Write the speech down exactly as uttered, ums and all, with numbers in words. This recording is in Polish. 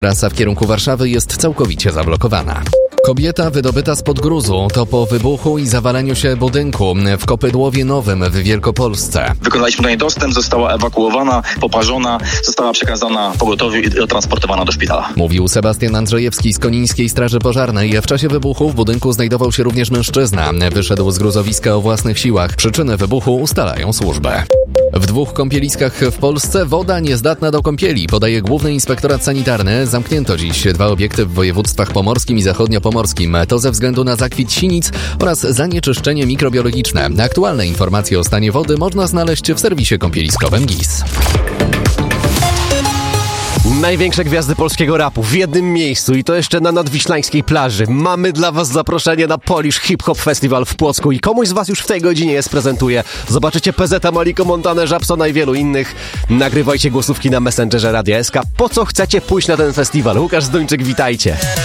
Trasa w kierunku Warszawy jest całkowicie zablokowana. Kobieta wydobyta spod gruzu to po wybuchu i zawaleniu się budynku w Kopydłowie Nowym w Wielkopolsce. Wykonaliśmy do niej dostęp, została ewakuowana, poparzona, została przekazana pogotowiu i transportowana do szpitala. Mówił Sebastian Andrzejewski z Konińskiej Straży Pożarnej. W czasie wybuchu w budynku znajdował się również mężczyzna. Wyszedł z gruzowiska o własnych siłach. Przyczyny wybuchu ustalają służby. W dwóch kąpieliskach w Polsce woda niezdatna do kąpieli, podaje Główny Inspektorat Sanitarny. Zamknięto dziś dwa obiekty w województwach pomorskim i zachodniopomorskim. To ze względu na zakwit sinic oraz zanieczyszczenie mikrobiologiczne. Aktualne informacje o stanie wody można znaleźć w serwisie kąpieliskowym G I S. Największe gwiazdy polskiego rapu w jednym miejscu i to jeszcze na nadwiślańskiej plaży. Mamy dla was zaproszenie na Polish Hip Hop Festival w Płocku i komuś z was już w tej godzinie je sprezentuje. Zobaczycie P Z, Maliko, Montanę, Żabsona i wielu innych. Nagrywajcie głosówki na Messengerze Radia S K. Po co chcecie pójść na ten festiwal? Łukasz Zduńczyk, witajcie.